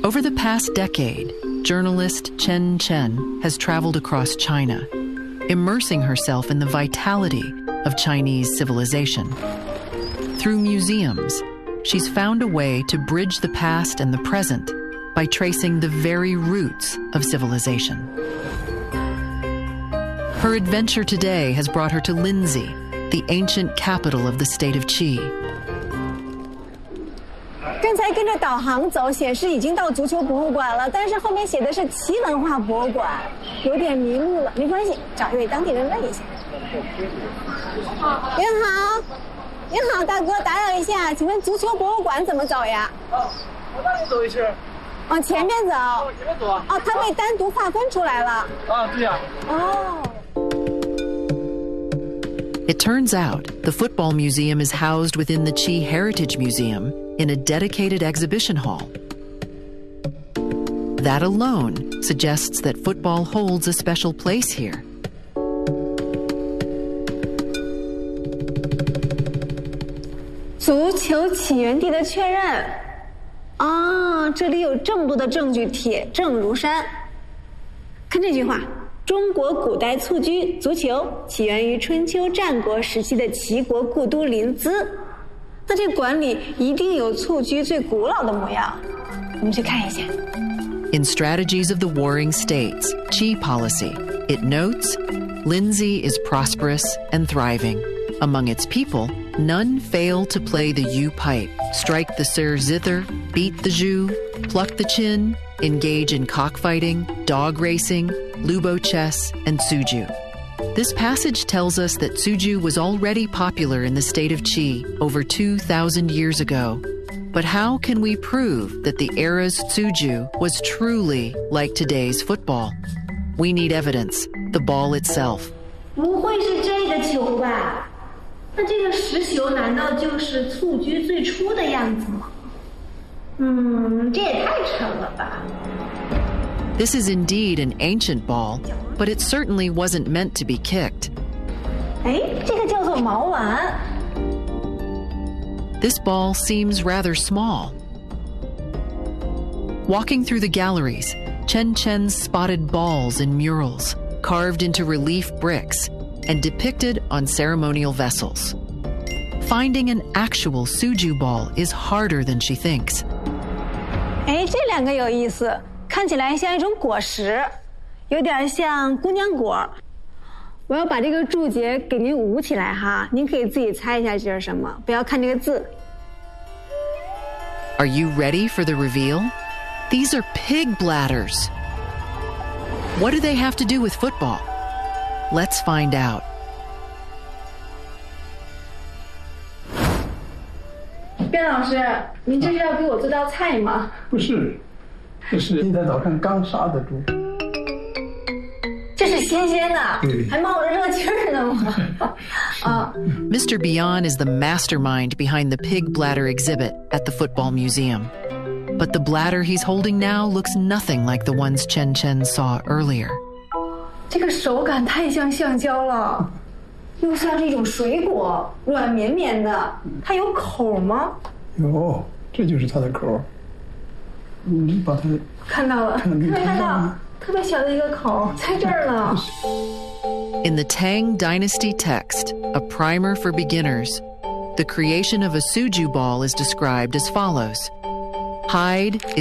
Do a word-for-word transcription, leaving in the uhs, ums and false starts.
Over the past decade, journalist Chen Chen has traveled across China, immersing herself in the vitality of Chinese civilization. Through museums, she's found a way to bridge the past and the present by tracing the very roots of civilization. Her adventure today has brought her to Linzi, the ancient capital of the state of Qi. 刚才跟着导航走，显示已经到足球博物馆了，但是后面写的是齐文化博物馆，有点迷路了。没关系，找一位当地人问一下。您好，您好，大哥，打扰一下，请问足球博物馆怎么走呀？ 哦，往那里走一圈。 往前面走。 往前面走啊。 哦，它被单独划分出来了。 啊，对呀。 哦。 It turns out the football museum is housed within the Qi Heritage Museum in a dedicated exhibition hall. That alone suggests that football holds a special place here. 足球起源地的确认。啊，这里有这么多的证据，铁证如山。看这句话。 中国古代蹴鞠足球起源于春秋战国时期的齐国故都临淄，那这馆里一定有蹴鞠最古老的模样，我们去看一下。 In Strategies of the Warring States, Qi policy, it notes, Linzi is prosperous and thriving. Among its people, none fail to play the Yu pipe, strike the sir zither, beat the zhu, pluck the chin, engage in cockfighting, dog racing, lubo chess, and suju. This passage tells us that suju was already popular in the state of Qi over two thousand years ago. But how can we prove that the era's suju was truly like today's football? We need evidence, the ball itself. 不会是这个球吧？那这个石球难道就是蹴鞠最初的样子吗？嗯，这也太沉了吧。 This is indeed an ancient ball, but it certainly wasn't meant to be kicked. 哎，这个叫做毛丸。 This ball seems rather small. Walking through the galleries, Chen Chen spotted balls in murals, carved into relief bricks, and depicted on ceremonial vessels. Finding an actual suju ball is harder than she thinks. 哎，这两个有意思，看起来像一种果实，有点像姑娘果。我要把这个注解给您捂起来哈，您可以自己猜一下这是什么，不要看这个字。 Are you ready for the reveal? These are pig bladders. What do they have to do with football? Let's find out. 卞老师，您这是要给我做道菜吗？ 不是，这是今天早上刚杀的猪。 这是新鲜的，还冒着热气儿呢吗？啊 Mister Bian is the mastermind behind the pig bladder exhibit at the football museum. But the bladder he's holding now looks nothing like the ones Chen Chen saw earlier. 这个手感太像橡胶了，又像是一种水果，软绵绵的。它有口吗？ 有，这就是它的口。你把它看到了， 看没看到？特别小的一个口，在这儿呢。 In the Tang Dynasty text, A Primer for Beginners, the creation of a suju ball is described as follows. Hide